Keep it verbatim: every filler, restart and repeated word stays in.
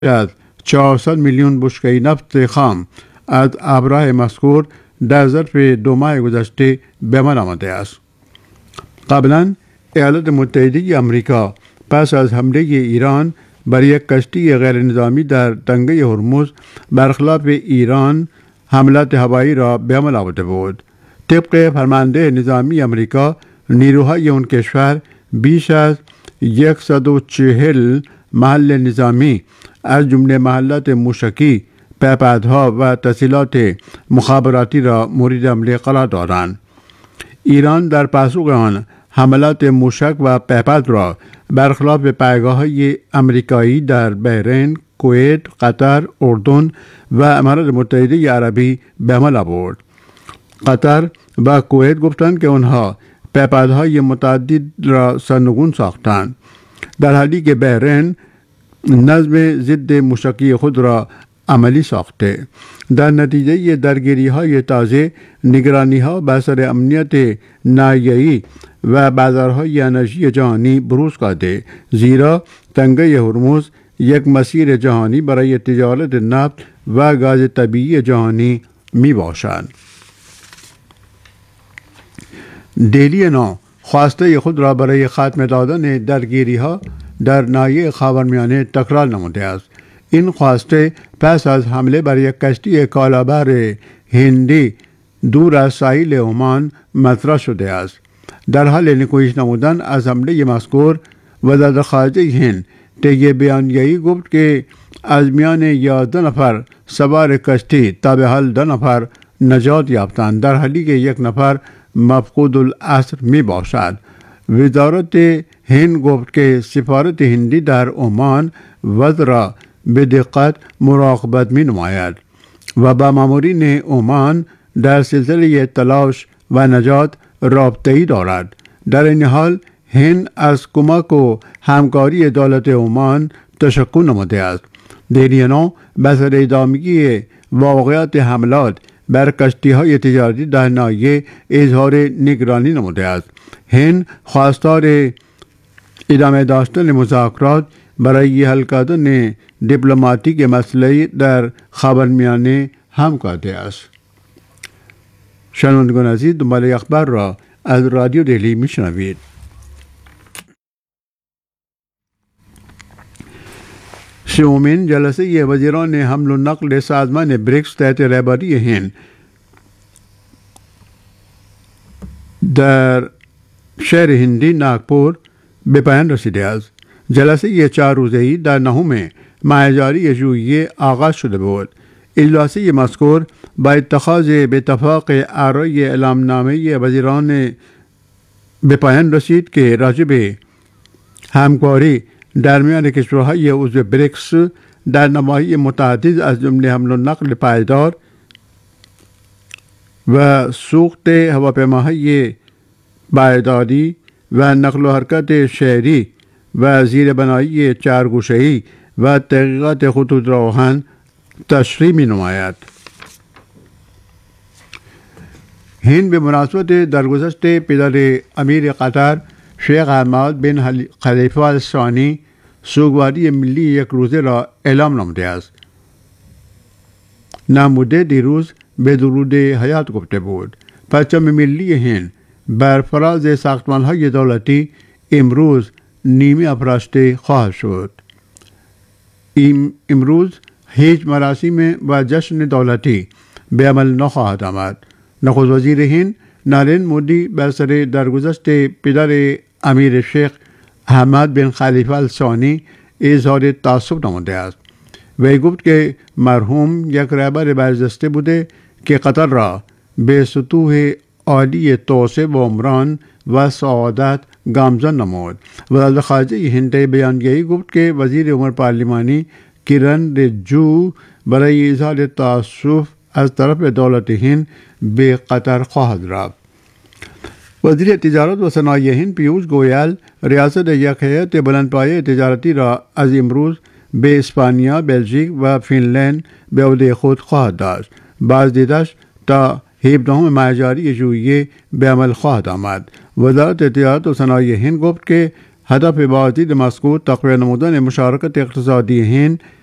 از چهارصد میلیون بشکه نفت خام از ابرهای مذکور در ظرف دو ماه گذشته به عمل آمده است. قبلا ایالات متحده آمریکا پس از حمله ایران بر یک کشتی غیر نظامی در تنگه هرمز برخلاف ایران حملات هوایی را به عمل آورده بود. طبق فرمانده نظامی آمریکا نیروهای اون کشور بیش از صد و چهل محل نظامی از جمله محلات موشکی، پهپادها و تسهیلات مخابراتی را مورد حمله قرار دادند. ایران در پاسخ آن حملات موشک و پهپاد را برخلاف پایگاه‌های آمریکایی در بحرین، کویت، قطر، اردن و امارات متحده عربی به عمل آورد. قطر و کویت گفتند که آنها پهپادهای متعدد را سرنگون ساختند، در حالی که بحرین نظم ضد موشکی خود را عملی ساخته. در نتیجه درگیری های تازه نگرانی ها بر سر امنیت ناحیه‌ای و بازارهای انرژی جهانی بروز کرده، زیرا تنگه هرمز یک مسیر جهانی برای تجارت نفت و گاز طبیعی جهانی می باشد. دهلی نو خواسته خود را برای خاتمه دادن درگیری ها در ناحیه خاورمیانه تکرار نموده است. این خواسته پس از حمله بر یک کشتی کالابر هندی دور از ساحل عمان مطرح شده است. در حال نکوهش نمودن از حمله مذکور وزارت خارجه هند طی بیانیه‌ای گفت که از میان یازده نفر سوار کشتی تا به حال دو نفر نجات یافتند، در حالی که یک نفر مفقود الاثر می باشد. وزارت هند گفت که سفارت هندی در عمان وضع را به دقت مراقبت می نماید و با مامورین عمان در سلسله تلاش و نجات رابطه‌ای دارد. در این حال هند از کمک و همکاری دولت عمان تشکر نموده است. دهلی نو به سر ادامگی واقعات حملات بر کشتی های تجارتی در ناحیه اظهار نگرانی نموده است. هند خواستار ادامه داشتن مذاکرات برای حل کردن دیپلماتیک مسئله در خاورمیانه هم کرده است. شنوندگان عزیز، دنباله اخبار را از رادیو دهلی میشنوید. سومین جلسه وزیران حمل و نقل سازمان بریکس تحت رهبری هند در شهر هندی ناگپور به پایان رسیده است. جلسه چهار روزه‌ای در نهم ماه جاری ژوئیه آغاز شده بود. اجلاسی مذکور با اتخاذ به اتفاق آرای اعلامنامه وزیران به پایان رسید که راجع به همکاری در میان کشورهای عضو بریکس در نواحی متعدد از جمله حمل و نقل پایدار و سوخت هواپیماهای پایداری و نقل و حرکت شهری و زیربنایی چهارگوشه‌ای و تحقیقات خطوط راهن تشریح می نماید. هند به مناسبت درگذشت پدر امیر قطر شیخ حماد بن خلیفه الثانی سوگواری ملی یک روزه را اعلام نموده است. نموده دیروز به درود حیات گفته بود. پرچم ملی هند بر فراز ساختمان‌های دولتی امروز نیمه افراشته خواهد شد. امروز هیچ مراسم و جشن دولتی به عمل نخواهد آمد. نخست وزیر هند نریندر مودی بر سر درگذشت پدر امیر شیخ حماد بن خلیفه الثانی اظهار تأسف نموده است. وی گفت که مرحوم یک رهبر برجسته بوده که قطر را به سطوح عالی توسعه و عمران و سعادت گامزن نمود. وزارت خارجه هند بیانیه‌ای گفت که وزیر امور پارلمانی کرن ریجیجو برای اظهار تأسف از طرف دولت هند به قطر خواهد رفت. وزیر تجارت و صنایع هند پیوش گویل ریاست یک هیئت بلندپایه تجارتی را از امروز به اسپانیا، بلژیک و فنلند به عهده خود خواهد داشت. بازدیدش تا هفدهم ماه جاری ژوئیه به عمل خواهد آمد. وزارت تجارت و صنایع هند گفت که هدف بازدید مذکور تقویت نمودن مشارکت اقتصادی هند